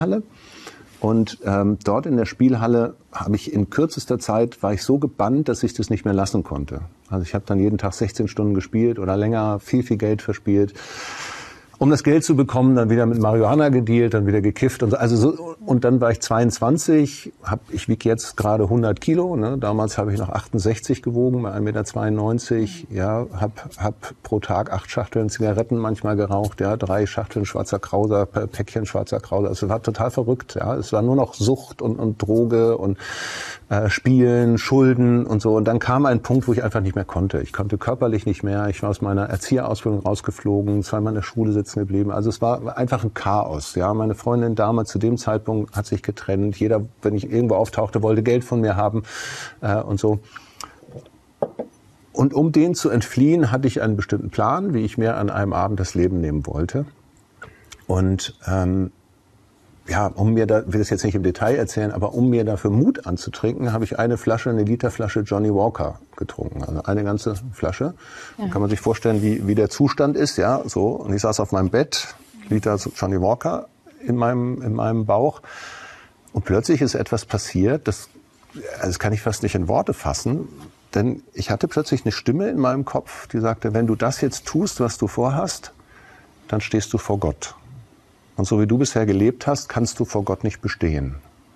Halle. Und dort in der Spielhalle habe ich in kürzester Zeit, war ich so gebannt, dass ich das nicht mehr lassen konnte. Also ich habe dann jeden Tag 16 Stunden gespielt oder länger, viel Geld verspielt. Um das Geld zu bekommen, dann wieder mit Marihuana gedealt, dann wieder gekifft und so. Also so, und dann war ich 22, ich wiege jetzt gerade 100 Kilo, ne? Damals habe ich noch 68 gewogen, bei 1,92 Meter, ja, hab pro Tag 8 Schachteln Zigaretten manchmal geraucht, ja, 3 Schachteln schwarzer Krauser, Päckchen schwarzer Krauser. Also es war total verrückt, ja. Es war nur noch Sucht und Droge und Spielen, Schulden und so. Und dann kam ein Punkt, wo ich einfach nicht mehr konnte. Ich konnte körperlich nicht mehr. Ich war aus meiner Erzieherausbildung rausgeflogen, zweimal in der Schule sitzen geblieben. Also es war einfach ein Chaos. Ja, meine Freundin damals zu dem Zeitpunkt hat sich getrennt. Jeder, wenn ich irgendwo auftauchte, wollte Geld von mir haben und so. Und um den zu entfliehen, hatte ich einen bestimmten Plan, wie ich mir an einem Abend das Leben nehmen wollte. Und ja, will das jetzt nicht im Detail erzählen, aber um mir dafür Mut anzutrinken, habe ich eine Literflasche Johnny Walker getrunken. Also eine ganze Flasche. Ja. Dann kann man sich vorstellen, wie der Zustand ist, ja, so. Und ich saß auf meinem Bett, Liter Johnny Walker in meinem Bauch. Und plötzlich ist etwas passiert, das kann ich fast nicht in Worte fassen. Denn ich hatte plötzlich eine Stimme in meinem Kopf, die sagte, wenn du das jetzt tust, was du vorhast, dann stehst du vor Gott. Und so wie du bisher gelebt hast, kannst du vor Gott nicht bestehen.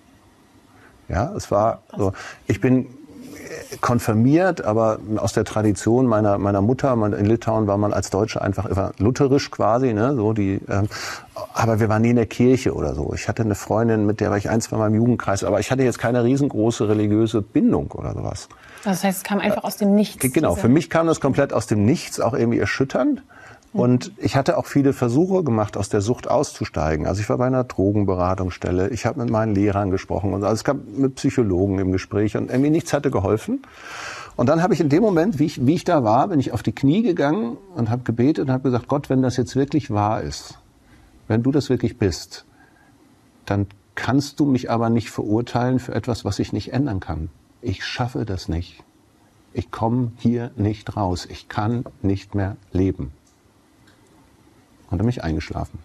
Ja, es war so. Ich bin konfirmiert, aber aus der Tradition meiner Mutter. In Litauen war man als Deutsche einfach immer lutherisch quasi, ne, so aber wir waren nie in der Kirche oder so. Ich hatte eine Freundin, mit der war ich 1-2 Mal im Jugendkreis, aber ich hatte jetzt keine riesengroße religiöse Bindung oder sowas. Das heißt, es kam einfach aus dem Nichts. Genau, für mich kam das komplett aus dem Nichts, auch irgendwie erschütternd. Und ich hatte auch viele Versuche gemacht, aus der Sucht auszusteigen. Also ich war bei einer Drogenberatungsstelle, ich habe mit meinen Lehrern gesprochen. Also es gab mit Psychologen im Gespräch und irgendwie nichts hatte geholfen. Und dann habe ich in dem Moment, wie ich da war, bin ich auf die Knie gegangen und habe gebetet und habe gesagt, Gott, wenn das jetzt wirklich wahr ist, wenn du das wirklich bist, dann kannst du mich aber nicht verurteilen für etwas, was ich nicht ändern kann. Ich schaffe das nicht. Ich komme hier nicht raus. Ich kann nicht mehr leben. Und dann bin ich eingeschlafen.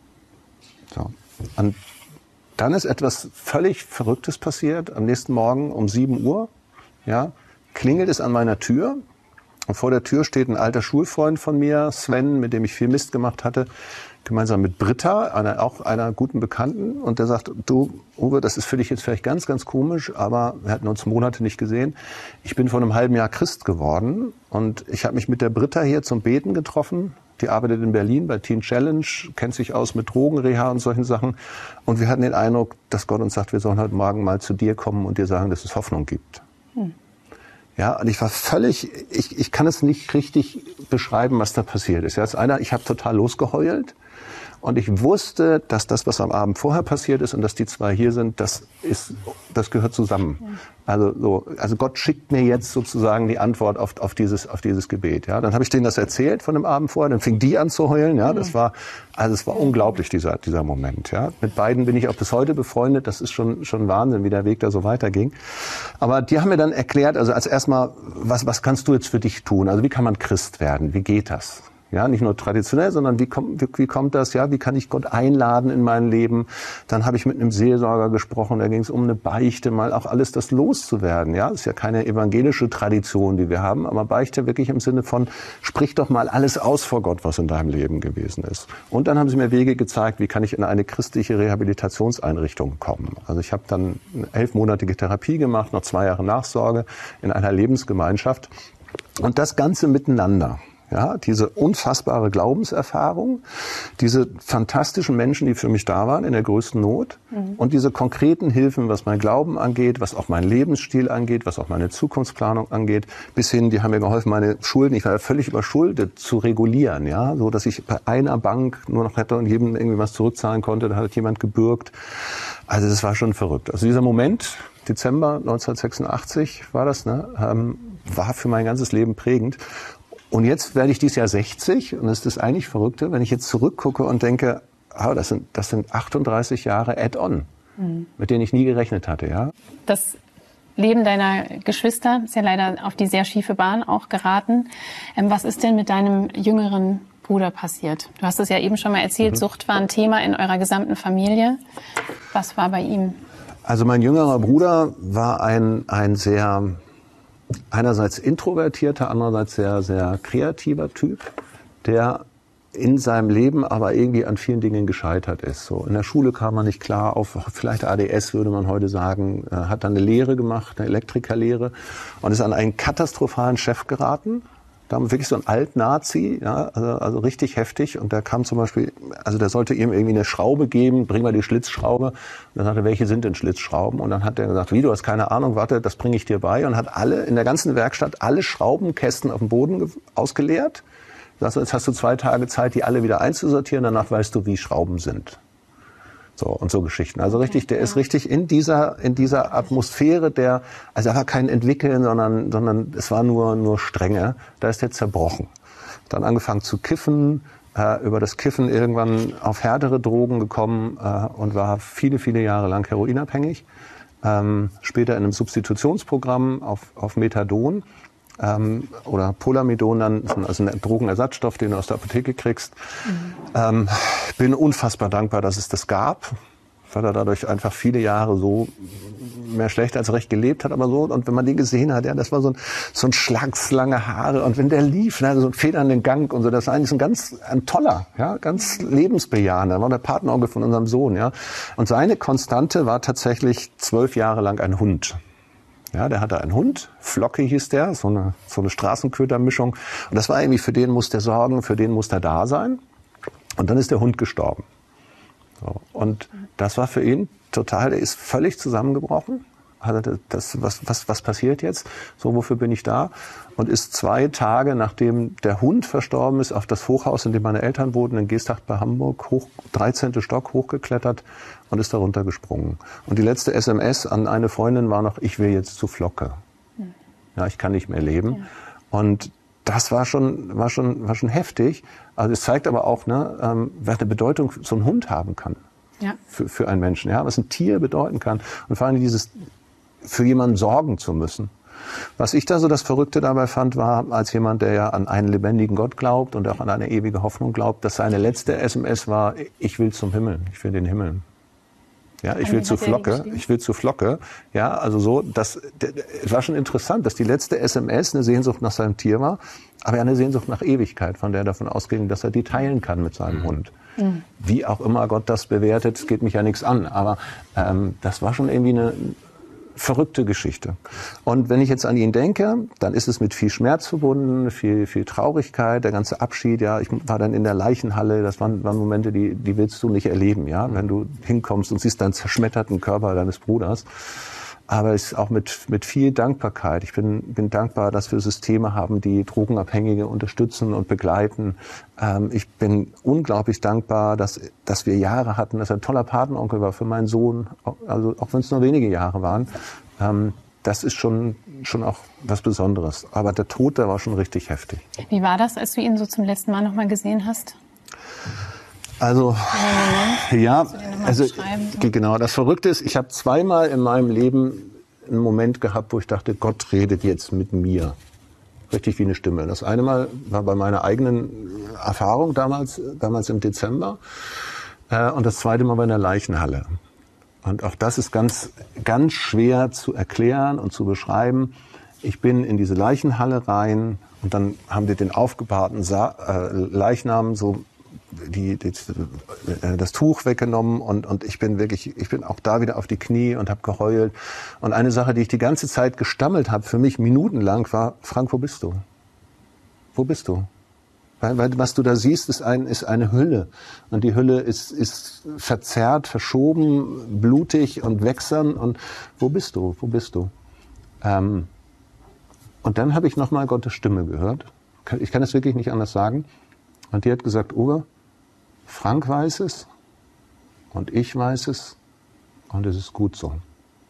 So. Und dann ist etwas völlig Verrücktes passiert. Am nächsten Morgen um 7 Uhr, ja, klingelt es an meiner Tür. Und vor der Tür steht ein alter Schulfreund von mir, Sven, mit dem ich viel Mist gemacht hatte, gemeinsam mit Britta, auch einer guten Bekannten. Und der sagt, du, Uwe, das ist für dich jetzt vielleicht ganz, ganz komisch, aber wir hatten uns Monate nicht gesehen. Ich bin vor einem halben Jahr Christ geworden und ich habe mich mit der Britta hier zum Beten getroffen. Die arbeitet in Berlin bei Teen Challenge, kennt sich aus mit Drogenreha und solchen Sachen. Und wir hatten den Eindruck, dass Gott uns sagt, wir sollen heute Morgen mal zu dir kommen und dir sagen, dass es Hoffnung gibt. Ja, und ich war ich kann es nicht richtig beschreiben, was da passiert ist. Ich habe total losgeheult. Und ich wusste, dass das, was am Abend vorher passiert ist und dass die zwei hier sind, das gehört zusammen. Also Gott schickt mir jetzt sozusagen die Antwort auf dieses Gebet. Ja, dann habe ich denen das erzählt von dem Abend vorher, dann fing die an zu heulen. Ja, es war unglaublich dieser Moment. Ja, mit beiden bin ich auch bis heute befreundet. Das ist schon Wahnsinn, wie der Weg da so weiterging. Aber die haben mir dann erklärt, also als erstmal, was kannst du jetzt für dich tun? Also wie kann man Christ werden? Wie geht das? Ja, nicht nur traditionell, sondern wie kommt das? Ja, wie kann ich Gott einladen in mein Leben? Dann habe ich mit einem Seelsorger gesprochen, da ging es um eine Beichte, mal auch alles das loszuwerden. Ja, das ist ja keine evangelische Tradition, die wir haben, aber Beichte wirklich im Sinne von, sprich doch mal alles aus vor Gott, was in deinem Leben gewesen ist. Und dann haben sie mir Wege gezeigt, wie kann ich in eine christliche Rehabilitationseinrichtung kommen. Also ich habe dann eine 11-monatige Therapie gemacht, noch 2 Jahre Nachsorge in einer Lebensgemeinschaft und das Ganze miteinander. Ja, diese unfassbare Glaubenserfahrung, diese fantastischen Menschen, die für mich da waren in der größten Not und diese konkreten Hilfen, was mein Glauben angeht, was auch meinen Lebensstil angeht, was auch meine Zukunftsplanung angeht, bis hin, die haben mir geholfen, meine Schulden, ich war ja völlig überschuldet, zu regulieren, ja, so dass ich bei einer Bank nur noch hätte und jedem irgendwie was zurückzahlen konnte, da hat jemand gebürgt. Also das war schon verrückt. Also dieser Moment, Dezember 1986 war das, ne, war für mein ganzes Leben prägend. Und jetzt werde ich dieses Jahr 60 und das ist das eigentlich Verrückte, wenn ich jetzt zurückgucke und denke, das sind 38 Jahre Add-on, mit denen ich nie gerechnet hatte. Ja? Das Leben deiner Geschwister ist ja leider auf die sehr schiefe Bahn auch geraten. Was ist denn mit deinem jüngeren Bruder passiert? Du hast es ja eben schon mal erzählt, Sucht war ein Thema in eurer gesamten Familie. Was war bei ihm? Also mein jüngerer Bruder war ein sehr, einerseits introvertierter, andererseits sehr, sehr kreativer Typ, der in seinem Leben aber irgendwie an vielen Dingen gescheitert ist. So, in der Schule kam er nicht klar auf, vielleicht ADS würde man heute sagen, hat dann eine Lehre gemacht, eine Elektrikerlehre, und ist an einen katastrophalen Chef geraten. Da haben wir wirklich so einen Alt-Nazi, ja, also richtig heftig. Und der kam zum Beispiel, also der sollte ihm irgendwie eine Schraube geben, bring mal die Schlitzschraube. Und dann sagte er, welche sind denn Schlitzschrauben? Und dann hat er gesagt, wie, du hast keine Ahnung, warte, das bringe ich dir bei. Und hat in der ganzen Werkstatt alle Schraubenkästen auf dem Boden ausgeleert. Jetzt hast du 2 Tage Zeit, die alle wieder einzusortieren, danach weißt du, wie Schrauben sind. So, und so Geschichten. Also richtig, der ist richtig in dieser Atmosphäre also er war kein Entwickeln, sondern es war nur Strenge. Da ist er zerbrochen. Dann angefangen zu kiffen, über das Kiffen irgendwann auf härtere Drogen gekommen, und war viele, viele Jahre lang heroinabhängig. Später in einem Substitutionsprogramm auf Methadon. Oder Polamidon dann, also ein Drogenersatzstoff, den du aus der Apotheke kriegst. Bin unfassbar dankbar, dass es das gab, weil er dadurch einfach viele Jahre so mehr schlecht als recht gelebt hat, aber so. Und wenn man den gesehen hat, ja, das war so ein Schlags, lange Haare, und wenn der lief, ne, so ein federnden Gang und so, das war eigentlich ein toller, ja, ganz lebensbejahender, war der Patenonkel von unserem Sohn, ja. Und seine Konstante war tatsächlich 12 Jahre lang ein Hund. Ja, der hatte einen Hund, Flocke hieß der, so eine Straßenkötermischung. Und das war irgendwie, für den muss der sorgen, für den muss der da sein. Und dann ist der Hund gestorben. So. Und das war für ihn total, der ist völlig zusammengebrochen. Also was passiert jetzt? So, wofür bin ich da? Und ist 2 Tage, nachdem der Hund verstorben ist, auf das Hochhaus, in dem meine Eltern wohnten, in Geesthacht bei Hamburg, 13. Stock hochgeklettert und ist da runtergesprungen. Und die letzte SMS an eine Freundin war noch, ich will jetzt zu Flocke. Ja, ich kann nicht mehr leben. Ja. Und das war schon heftig. Also es zeigt aber auch, ne, welche Bedeutung so ein Hund haben kann. Ja. Für einen Menschen, ja, was ein Tier bedeuten kann. Und vor allem für jemanden sorgen zu müssen. Was ich da so das Verrückte dabei fand, war, als jemand, der ja an einen lebendigen Gott glaubt und auch an eine ewige Hoffnung glaubt, dass seine letzte SMS war, ich will zum Himmel, ich will den Himmel. Ja, ich will zu Flocke. Ja, also so, es war schon interessant, dass die letzte SMS eine Sehnsucht nach seinem Tier war, aber eine Sehnsucht nach Ewigkeit, von der er davon ausging, dass er die teilen kann mit seinem Hund. Wie auch immer Gott das bewertet, geht mich ja nichts an. Aber das war schon irgendwie eine verrückte Geschichte. Und wenn ich jetzt an ihn denke, dann ist es mit viel Schmerz verbunden, viel Traurigkeit, der ganze Abschied. Ja, ich war dann in der Leichenhalle. Das waren Momente, die willst du nicht erleben, ja, wenn du hinkommst und siehst deinen zerschmetterten Körper deines Bruders. Aber es ist auch mit viel Dankbarkeit. Ich bin dankbar, dass wir Systeme haben, die Drogenabhängige unterstützen und begleiten. Ich bin unglaublich dankbar, dass wir Jahre hatten, dass er ein toller Patenonkel war für meinen Sohn, also auch wenn es nur wenige Jahre waren. Das ist schon auch was Besonderes. Aber der Tod, der war schon richtig heftig. Wie war das, als du ihn so zum letzten Mal noch mal gesehen hast? Also, ja, also genau, das Verrückte ist, ich habe zweimal in meinem Leben einen Moment gehabt, wo ich dachte, Gott redet jetzt mit mir. Richtig wie eine Stimme. Das eine Mal war bei meiner eigenen Erfahrung damals im Dezember, und das zweite Mal bei einer Leichenhalle. Und auch das ist ganz, ganz schwer zu erklären und zu beschreiben. Ich bin in diese Leichenhalle rein und dann haben die den aufgebahrten Leichnam so das Tuch weggenommen und ich bin auch da wieder auf die Knie und habe geheult. Und eine Sache, die ich die ganze Zeit gestammelt habe, für mich minutenlang, war, Frank, wo bist du? Wo bist du? Weil was du da siehst, ist eine Hülle. Und die Hülle ist verzerrt, verschoben, blutig und wächsern. Und wo bist du? Wo bist du? Und dann habe ich nochmal Gottes Stimme gehört. Ich kann es wirklich nicht anders sagen. Und die hat gesagt, Uwe, Frank weiß es und ich weiß es und es ist gut so.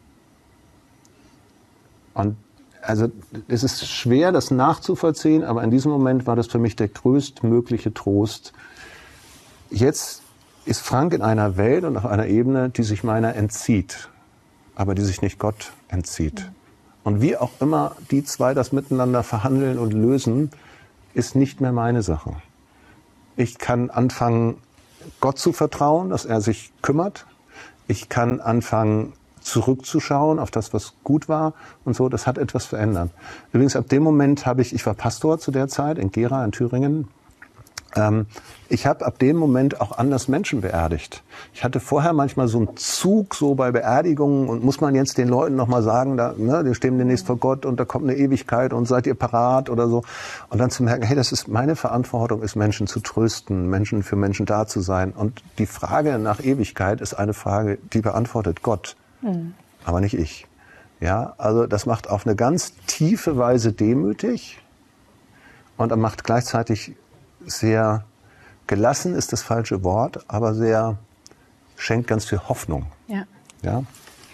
Und also es ist schwer, das nachzuvollziehen, aber in diesem Moment war das für mich der größtmögliche Trost. Jetzt ist Frank in einer Welt und auf einer Ebene, die sich meiner entzieht, aber die sich nicht Gott entzieht. Und wie auch immer die zwei das miteinander verhandeln und lösen, ist nicht mehr meine Sache. Ich kann anfangen, Gott zu vertrauen, dass er sich kümmert. Ich kann anfangen, zurückzuschauen auf das, was gut war und so. Das hat etwas verändert. Übrigens, ab dem Moment ich war Pastor zu der Zeit in Gera in Thüringen. Ich habe ab dem Moment auch anders Menschen beerdigt. Ich hatte vorher manchmal so einen Zug so bei Beerdigungen und muss man jetzt den Leuten noch mal sagen, die stehen demnächst vor Gott und da kommt eine Ewigkeit und seid ihr parat oder so. Und dann zu merken, hey, das ist meine Verantwortung, ist Menschen zu trösten, für Menschen da zu sein. Und die Frage nach Ewigkeit ist eine Frage, die beantwortet Gott, aber nicht ich. Ja, also das macht auf eine ganz tiefe Weise demütig und er macht gleichzeitig sehr gelassen ist das falsche Wort, aber schenkt ganz viel Hoffnung. Ja. Ja.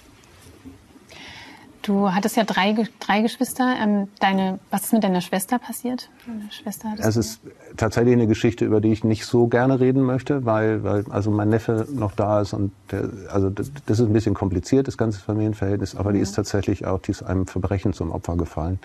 Du hattest ja drei Geschwister. Was ist mit deiner Schwester passiert? Es ist tatsächlich eine Geschichte, über die ich nicht so gerne reden möchte, weil also mein Neffe noch da ist und das ist ein bisschen kompliziert, das ganze Familienverhältnis, aber die ist tatsächlich auch einem Verbrechen zum Opfer gefallen.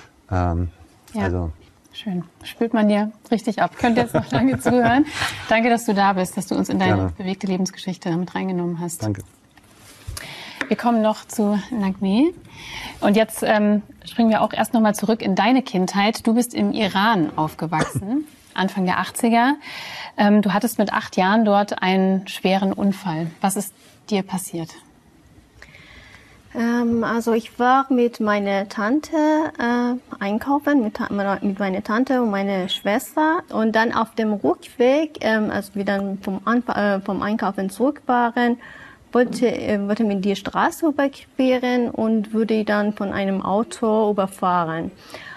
Schön. Spürt man dir richtig ab. Könnt ihr jetzt noch lange zuhören. Danke, dass du da bist, dass du uns in deine bewegte Lebensgeschichte mit reingenommen hast. Danke. Wir kommen noch zu Naghmeh. Und jetzt springen wir auch erst noch mal zurück in deine Kindheit. Du bist im Iran aufgewachsen, Anfang der 80er. Du hattest mit 8 Jahren dort einen schweren Unfall. Was ist dir passiert? Also ich war mit meiner Tante einkaufen, mit meiner Tante und meiner Schwester. Und dann auf dem Rückweg, als wir dann vom Einkaufen zurück waren, wollte mir die Straße überqueren und wurde dann von einem Auto überfahren.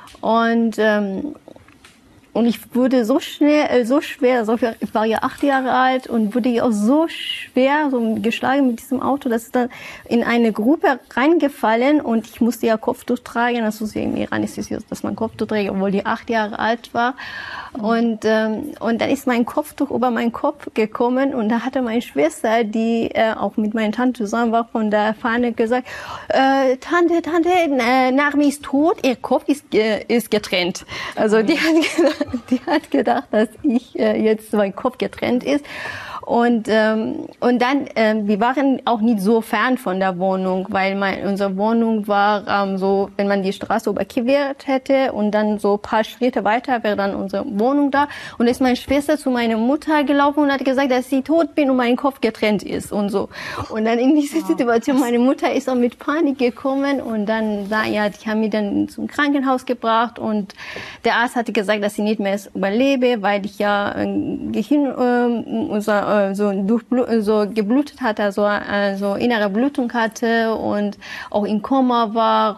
Und ich wurde ich war ja 8 Jahre alt und wurde auch so schwer so geschlagen mit diesem Auto, dass es dann in eine Gruppe reingefallen und ich musste ja Kopftuch tragen. Also im Iran ist es jetzt, dass man Kopftuch trägt, obwohl ich 8 Jahre alt war. Und dann ist mein Kopftuch über meinen Kopf gekommen und da hatte meine Schwester, die auch mit meiner Tante zusammen war, von der Fahne gesagt, Tante, Naghmeh ist tot, ihr Kopf ist getrennt. Also die hat gedacht, dass jetzt mein Kopf getrennt ist. Und dann, wir waren auch nicht so fern von der Wohnung, weil unsere Wohnung war so, wenn man die Straße überquert hätte und dann so ein paar Schritte weiter wäre dann unsere Wohnung da. Und ist meine Schwester zu meiner Mutter gelaufen und hat gesagt, dass sie tot bin und mein Kopf getrennt ist und so. Und dann in dieser Situation, meine Mutter ist auch mit Panik gekommen und dann, die haben mich dann zum Krankenhaus gebracht und der Arzt hatte gesagt, dass sie nicht mehr überlebe, weil ich ja so geblutet hatte, so innere Blutung hatte und auch in Koma war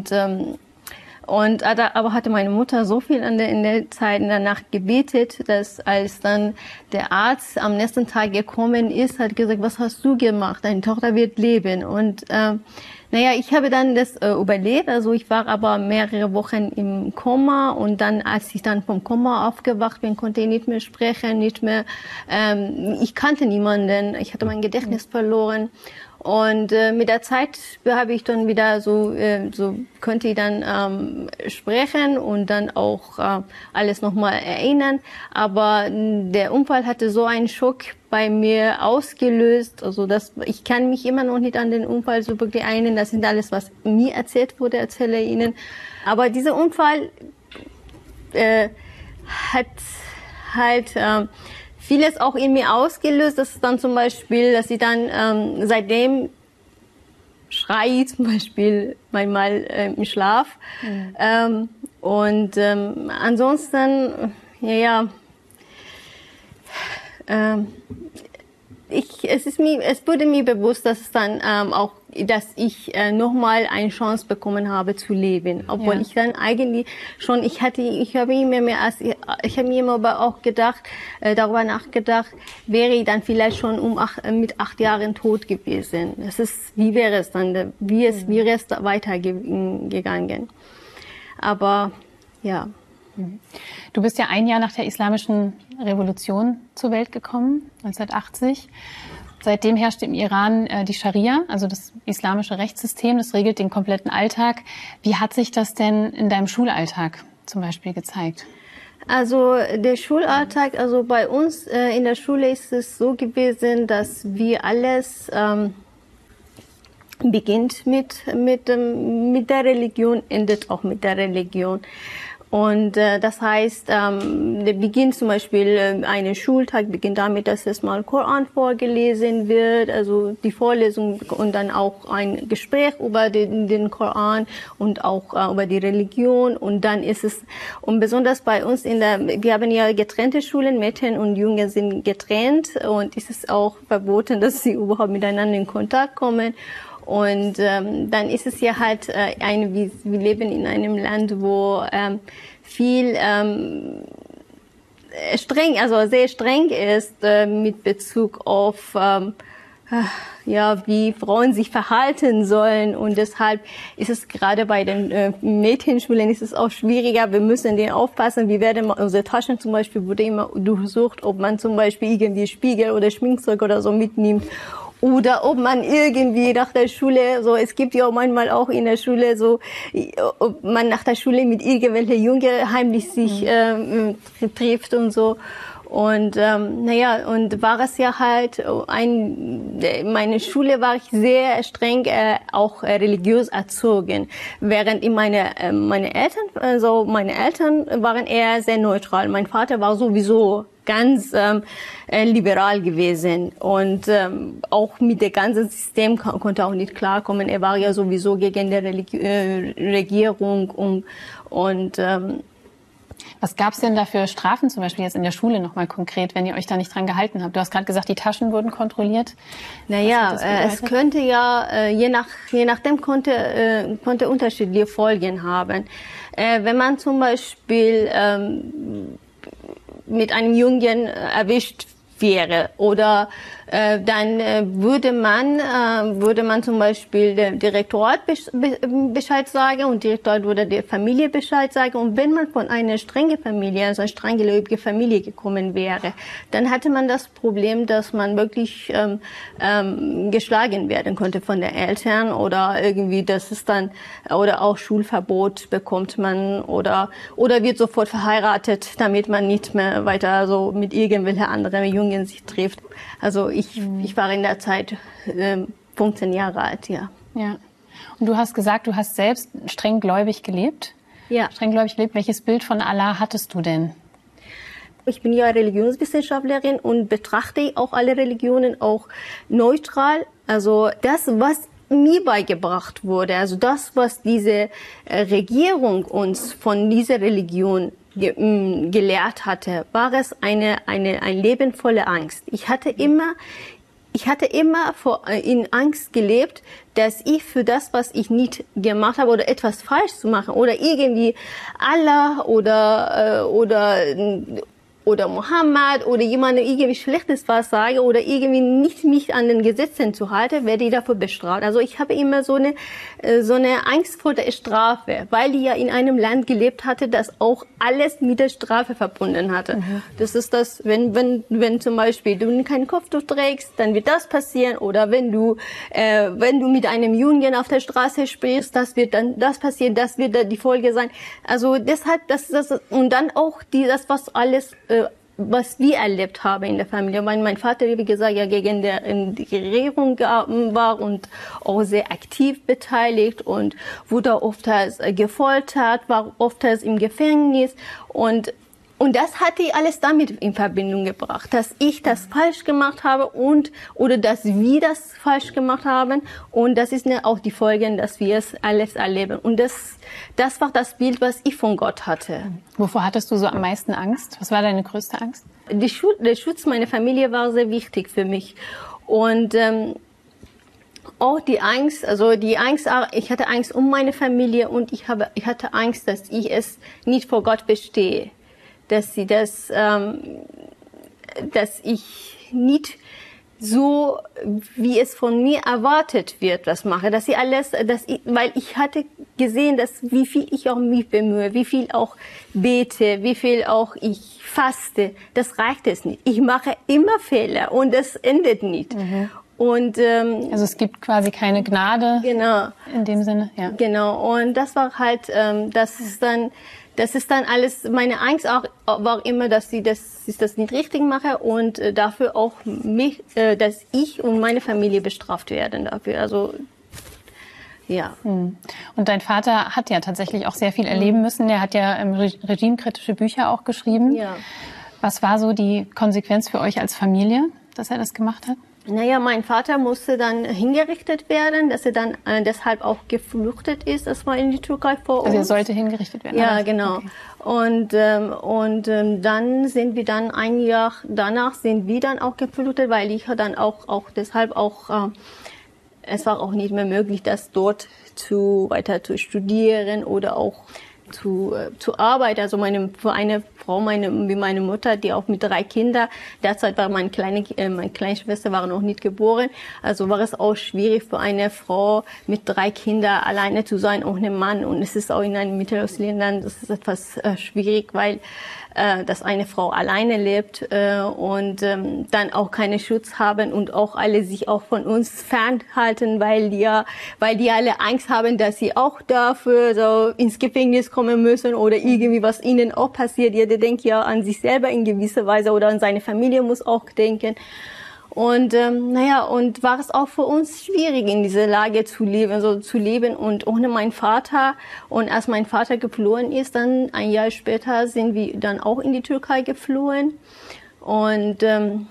aber hatte meine Mutter so viel in der Zeit danach gebetet, dass als dann der Arzt am nächsten Tag gekommen ist, hat gesagt, was hast du gemacht? Deine Tochter wird leben. Und ich habe dann das überlebt. Also ich war aber mehrere Wochen im Koma und dann, als ich dann vom Koma aufgewacht bin, konnte ich nicht mehr sprechen, ich kannte niemanden. Ich hatte mein Gedächtnis verloren. Und mit der Zeit habe ich dann wieder konnte ich dann sprechen und dann auch alles nochmal erinnern. Aber der Unfall hatte so einen Schock bei mir ausgelöst, also ich kann mich immer noch nicht an den Unfall so wirklich erinnern. Das sind alles, was mir erzählt wurde, erzähle ich Ihnen. Aber dieser Unfall hat halt vieles auch in mir ausgelöst. Das ist dann zum Beispiel, dass ich dann seitdem schreie, zum Beispiel manchmal im Schlaf. Ansonsten, es wurde mir bewusst, dass es dann auch, dass ich nochmal eine Chance bekommen habe zu leben, obwohl ich dann eigentlich schon, ich habe mir immer aber auch gedacht, darüber nachgedacht, wäre ich dann vielleicht schon mit 8 Jahren tot gewesen. Wie wäre es dann, wie wäre es da weitergegangen? Aber ja. Du bist ja ein Jahr nach der Islamischen Revolution zur Welt gekommen, 1980. Seitdem herrscht im Iran die Scharia, also das islamische Rechtssystem, das regelt den kompletten Alltag. Wie hat sich das denn in deinem Schulalltag zum Beispiel gezeigt? Also der Schulalltag, also bei uns in der Schule ist es so gewesen, dass wir alles beginnt mit der Religion, endet auch mit der Religion. Und das heißt, der Beginn zum Beispiel, einen Schultag beginnt damit, dass erstmal Koran vorgelesen wird, also die Vorlesung und dann auch ein Gespräch über den Koran und auch über die Religion. Und dann ist es, und besonders bei uns wir haben ja getrennte Schulen, Mädchen und Junge sind getrennt und es ist auch verboten, dass sie überhaupt miteinander in Kontakt kommen. Und dann ist es ja halt wir leben in einem Land, wo viel streng, also sehr streng ist mit Bezug auf wie Frauen sich verhalten sollen. Und deshalb ist es gerade bei den Mädchenschulen ist es auch schwieriger. Wir müssen denen aufpassen. Unsere Taschen zum Beispiel wurde immer durchsucht, ob man zum Beispiel irgendwie Spiegel oder Schminkzeug oder so mitnimmt. Oder ob man irgendwie nach der Schule, so, es gibt ja auch manchmal auch in der Schule so, ob man nach der Schule mit irgendwelchen Jungen heimlich sich trifft und so. Und und war es ja halt meine Schule war ich sehr streng auch religiös erzogen, während meine Eltern waren eher sehr neutral. Mein Vater war sowieso ganz liberal gewesen und auch mit dem ganzen System konnte auch nicht klarkommen. Er war ja sowieso gegen die Regierung und was gab es denn da für Strafen zum Beispiel jetzt in der Schule nochmal konkret, wenn ihr euch da nicht dran gehalten habt? Du hast gerade gesagt, die Taschen wurden kontrolliert. Naja, es könnte ja, je nachdem konnte unterschiedliche Folgen haben. Wenn man zum Beispiel mit einem Jungen erwischt wäre oder dann würde man zum Beispiel dem Direktorat Bescheid sagen und Direktorat würde der Familie Bescheid sagen. Und wenn man von einer strengen Familie, also eine strenggläubige Familie gekommen wäre, dann hatte man das Problem, dass man wirklich geschlagen werden konnte von den Eltern oder irgendwie, dass es dann oder auch Schulverbot bekommt man oder wird sofort verheiratet, damit man nicht mehr weiter so mit irgendwelchen anderen Jungen sich trifft. Also ich war in der Zeit 15 Jahre alt, ja. Ja. Und du hast gesagt, du hast selbst strenggläubig gelebt? Ja. Strenggläubig gelebt. Welches Bild von Allah hattest du denn? Ich bin ja Religionswissenschaftlerin und betrachte auch alle Religionen auch neutral. Also das, was mir beigebracht wurde, also das, was diese Regierung uns von dieser Religion gelehrt hatte, war es ein Leben voller Angst. Ich hatte immer in Angst gelebt, dass ich für das, was ich nicht gemacht habe oder etwas falsch zu machen oder irgendwie Allah oder Mohammed oder jemandem irgendwie Schlechtes was sage oder irgendwie nicht mich an den Gesetzen zu halten, werde ich dafür bestraft. Also ich habe immer so eine Angst vor der Strafe, weil ich ja in einem Land gelebt hatte, das auch alles mit der Strafe verbunden hatte. Mhm. Das ist das, wenn zum Beispiel du kein Kopftuch trägst, dann wird das passieren oder wenn du mit einem Jungen auf der Straße sprichst, das wird dann das passieren, das wird dann die Folge sein. Also deshalb, und dann auch das, was alles was wir erlebt haben in der Familie. Mein Vater, wie gesagt, ja gegen die Regierung war und auch sehr aktiv beteiligt und wurde oft gefoltert, war oft im Gefängnis und das hatte ich alles damit in Verbindung gebracht, dass ich das falsch gemacht habe oder dass wir das falsch gemacht haben. Und das ist auch die Folgen, dass wir es alles erleben. Und das war das Bild, was ich von Gott hatte. Wovor hattest du so am meisten Angst? Was war deine größte Angst? Der Schutz meiner Familie war sehr wichtig für mich. Und auch die Angst, ich hatte Angst um meine Familie und ich hatte Angst, dass ich es nicht vor Gott bestehe. Dass ich nicht so, wie es von mir erwartet wird, was mache, weil ich hatte gesehen, wie viel ich auch mich bemühe, wie viel auch bete, wie viel auch ich faste, das reicht es nicht. Ich mache immer Fehler und das endet nicht. Mhm. Und also es gibt quasi keine Gnade. Genau. In dem Sinne, ja. Genau. Und das war halt, das ist dann das ist dann alles, meine Angst auch war immer, dass ich das nicht richtig mache und dafür auch dass ich und meine Familie bestraft werden dafür. Also, ja. Und dein Vater hat ja tatsächlich auch sehr viel erleben müssen. Er hat ja regimekritische Bücher auch geschrieben. Ja. Was war so die Konsequenz für euch als Familie, dass er das gemacht hat? Naja, mein Vater musste dann hingerichtet werden, dass er dann deshalb auch geflüchtet ist, erstmal in die Türkei vor uns. Also er sollte hingerichtet werden? Ja, genau. Okay. Und dann sind wir dann ein Jahr danach sind wir dann auch geflüchtet, weil ich dann auch deshalb auch es war auch nicht mehr möglich, das dort weiter zu studieren oder auch zu arbeiten. Also für eine Frau, wie meine Mutter, die auch mit 3 Kindern, derzeit war meine kleine Schwester war noch nicht geboren, also war es auch schwierig für eine Frau mit 3 Kindern alleine zu sein ohne Mann. Und es ist auch in einem Mittelostländern, das ist etwas schwierig, weil dass eine Frau alleine lebt und dann auch keinen Schutz haben und auch alle sich auch von uns fernhalten, weil die alle Angst haben, dass sie auch dafür so ins Gefängnis kommen müssen oder irgendwie was ihnen auch passiert. Jeder denkt ja an sich selber in gewisser Weise oder an seine Familie muss auch denken. Und und war es auch für uns schwierig, in dieser Lage zu leben und ohne meinen Vater. Und als mein Vater geflohen ist, dann ein Jahr später sind wir dann auch in die Türkei geflohen. Und dein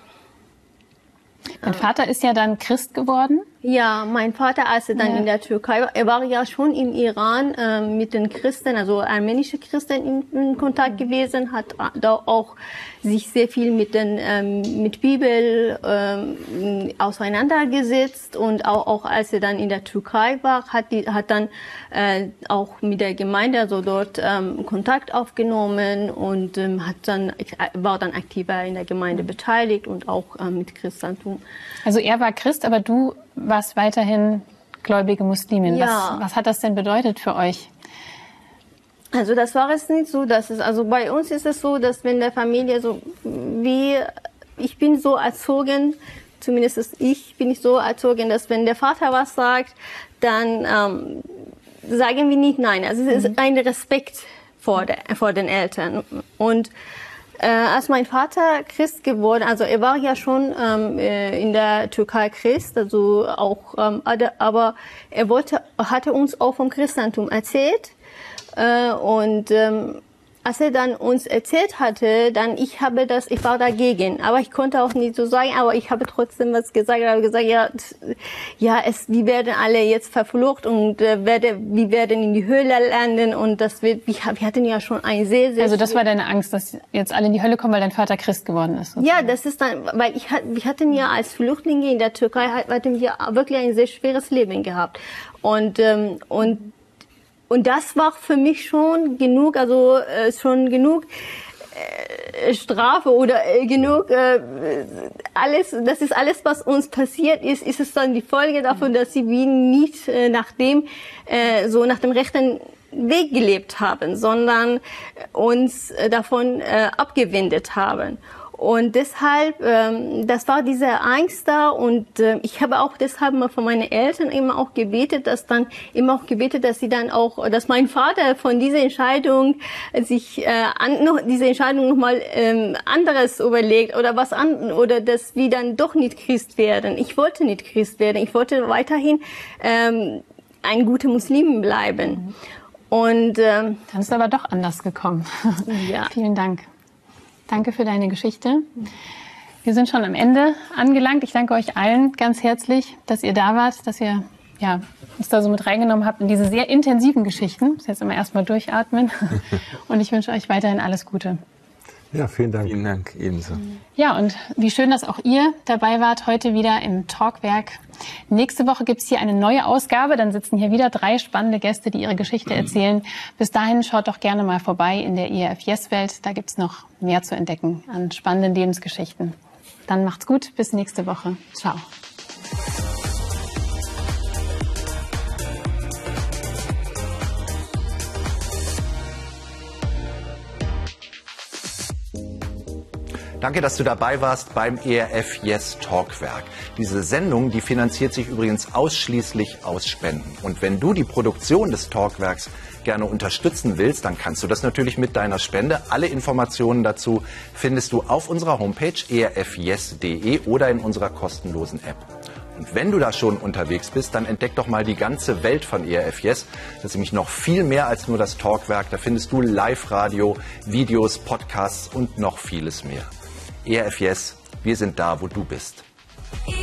Vater ist ja dann Christ geworden? Ja, mein Vater, als er dann in der Türkei war, er war ja schon im Iran mit den Christen, also armenische Christen in Kontakt gewesen, hat da auch sich sehr viel mit Bibel auseinandergesetzt und auch als er dann in der Türkei war, hat dann auch mit der Gemeinde also dort Kontakt aufgenommen und war dann aktiver in der Gemeinde beteiligt und auch mit Christentum. Also er war Christ, aber du warst weiterhin gläubige Muslimin. Ja. Was hat das denn bedeutet für euch? Also das war es nicht so, also bei uns ist es so, dass wenn der Familie ich bin so erzogen, zumindest ich bin so erzogen, dass wenn der Vater was sagt, dann sagen wir nicht nein. Also es ist ein Respekt vor den Eltern. Und als mein Vater Christ geworden, also er war ja schon in der Türkei Christ, also auch, aber er hatte uns auch vom Christentum erzählt und als er dann uns erzählt hatte, dann ich war dagegen, aber ich konnte auch nicht so sagen, aber ich habe trotzdem was gesagt, ich habe gesagt, wir werden alle jetzt verflucht und wir werden in die Hölle landen und wir hatten ja schon ein sehr, sehr... Also das war deine Angst, dass jetzt alle in die Hölle kommen, weil dein Vater Christ geworden ist? Sozusagen. Ja, das ist dann, weil wir hatten ja als Flüchtlinge in der Türkei, hatten wir wirklich ein sehr schweres Leben gehabt und das war für mich schon genug, also schon genug Strafe oder genug alles. Das ist alles, was uns passiert ist. Ist es dann die Folge davon, dass wir nicht nach dem rechten Weg gelebt haben, sondern uns davon abgewendet haben. Und deshalb, das war diese Angst da und ich habe auch deshalb mal von meinen Eltern immer auch gebetet, dass sie dann auch, dass mein Vater von dieser Entscheidung diese Entscheidung nochmal anderes überlegt oder oder dass wir dann doch nicht Christ werden. Ich wollte nicht Christ werden, ich wollte weiterhin ein guter Muslim bleiben. Und dann ist aber doch anders gekommen. Ja. Vielen Dank. Danke für deine Geschichte. Wir sind schon am Ende angelangt. Ich danke euch allen ganz herzlich, dass ihr da wart, dass ihr uns da so mit reingenommen habt in diese sehr intensiven Geschichten. Das jetzt immer erstmal durchatmen. Und ich wünsche euch weiterhin alles Gute. Ja, vielen Dank. Vielen Dank, ebenso. Ja, und wie schön, dass auch ihr dabei wart, heute wieder im Talkwerk. Nächste Woche gibt's hier eine neue Ausgabe. Dann sitzen hier wieder 3 spannende Gäste, die ihre Geschichte erzählen. Bis dahin schaut doch gerne mal vorbei in der IRF Yes-Welt. Da gibt's noch mehr zu entdecken an spannenden Lebensgeschichten. Dann macht's gut. Bis nächste Woche. Ciao. Danke, dass du dabei warst beim ERF Yes Talkwerk. Diese Sendung, die finanziert sich übrigens ausschließlich aus Spenden. Und wenn du die Produktion des Talkwerks gerne unterstützen willst, dann kannst du das natürlich mit deiner Spende. Alle Informationen dazu findest du auf unserer Homepage erfyes.de oder in unserer kostenlosen App. Und wenn du da schon unterwegs bist, dann entdeck doch mal die ganze Welt von ERF Yes. Das ist nämlich noch viel mehr als nur das Talkwerk. Da findest du Live-Radio, Videos, Podcasts und noch vieles mehr. ERF Yes, wir sind da, wo du bist.